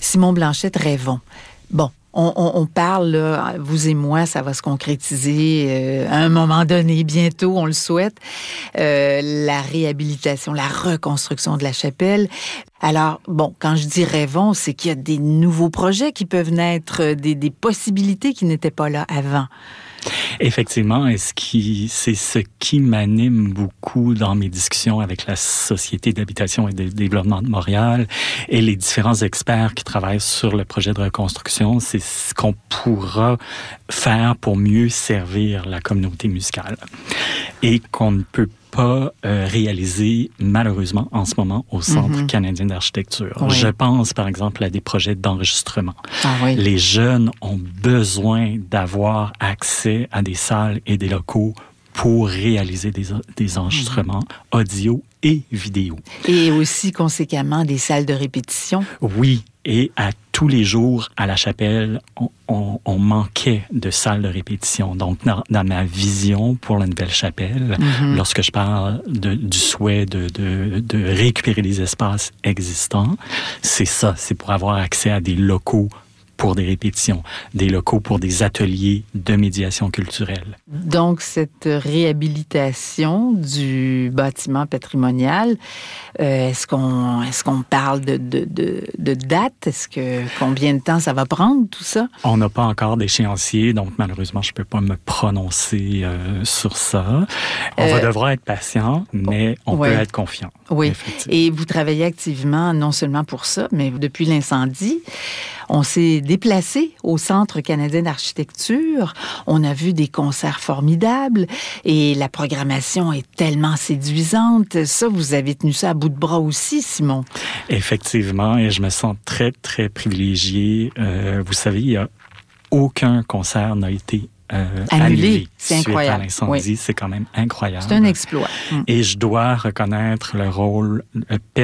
Simon Blanchette, rêvons. Bon, on parle, là, vous et moi, ça va se concrétiser à un moment donné, bientôt, on le souhaite, la réhabilitation, la reconstruction de la chapelle. Alors, bon, quand je dis rêvons, c'est qu'il y a des nouveaux projets qui peuvent naître, des possibilités qui n'étaient pas là avant. Effectivement, c'est ce qui m'anime beaucoup dans mes discussions avec la Société d'habitation et de développement de Montréal et les différents experts qui travaillent sur le projet de reconstruction. C'est ce qu'on pourra faire pour mieux servir la communauté musicale et qu'on ne peut pas réalisé malheureusement en ce moment au Centre canadien d'architecture. Oui. Je pense par exemple à des projets d'enregistrement. Ah oui. Les jeunes ont besoin d'avoir accès à des salles et des locaux pour réaliser des enregistrements audio et vidéo. Et aussi, conséquemment, des salles de répétition. Oui, et à tous les jours, à la chapelle, on manquait de salles de répétition. Donc, dans ma vision pour la nouvelle chapelle, lorsque je parle du souhait de récupérer les espaces existants, c'est ça, c'est pour avoir accès à des locaux pour des répétitions, des locaux pour des ateliers de médiation culturelle. Donc, cette réhabilitation du bâtiment patrimonial, est-ce qu'on parle de date? Combien de temps ça va prendre, tout ça? On n'a pas encore d'échéancier, donc malheureusement, je ne peux pas me prononcer sur ça. On va devoir être patient, mais on peut être confiant. Oui, et vous travaillez activement, non seulement pour ça, mais depuis l'incendie, on s'est déplacé au Centre canadien d'architecture. On a vu des concerts formidables et la programmation est tellement séduisante. Ça, vous avez tenu ça à bout de bras aussi, Simon. Effectivement, et je me sens très, très privilégié. Vous savez, il n'y a aucun concert n'a été annulé. C'est incroyable. Suite à l'incendie, c'est quand même incroyable. C'est un exploit. Et je dois reconnaître le rôle